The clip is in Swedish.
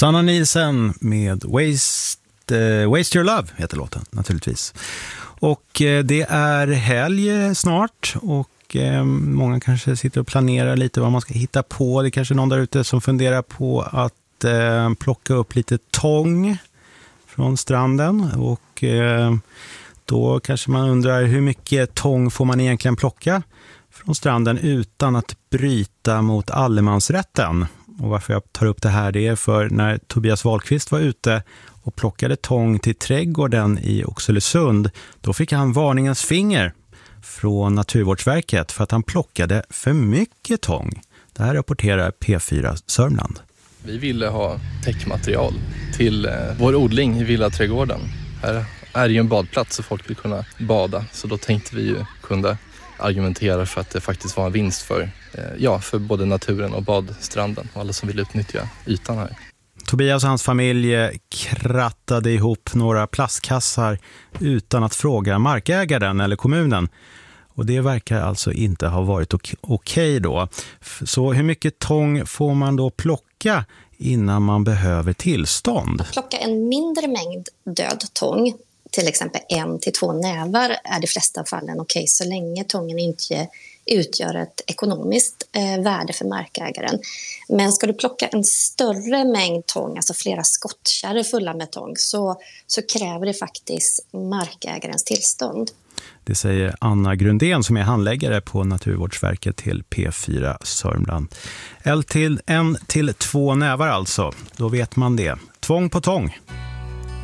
Sanna Nielsen med Waste Your Love heter låten naturligtvis. Och det är helg snart och många kanske sitter och planerar lite vad man ska hitta på. Det är kanske någon där ute som funderar på att plocka upp lite tång från stranden och då kanske man undrar hur mycket tång får man egentligen plocka från stranden utan att bryta mot allemansrätten. Och varför jag tar upp det här, det är för när Tobias Wahlqvist var ute och plockade tång till trädgården i Oxelösund, då fick han varningens finger från Naturvårdsverket för att han plockade för mycket tång. Det här rapporterar P4 Sörmland. Vi ville ha täckmaterial till vår odling i villaträdgården. Här är ju en badplats så folk vill kunna bada, så då tänkte vi ju kunna argumentera för att det faktiskt var en vinst för både naturen och badstranden och alla som vill utnyttja ytan här. Tobias och hans familj krattade ihop några plastkassar utan att fråga markägaren eller kommunen. Och det verkar alltså inte ha varit okej då. Så hur mycket tång får man då plocka innan man behöver tillstånd? Att plocka en mindre mängd död tång, till exempel 1 till 2 nävar, är de flesta fallen okej så länge tången inte utgör ett ekonomiskt värde för markägaren. Men ska du plocka en större mängd tång, alltså flera skottkärror fulla med tång, så kräver det faktiskt markägarens tillstånd. Det säger Anna Grundén som är handläggare på Naturvårdsverket till P4 Sörmland. 1 till 2 nävar alltså, då vet man det. Tvång på tång.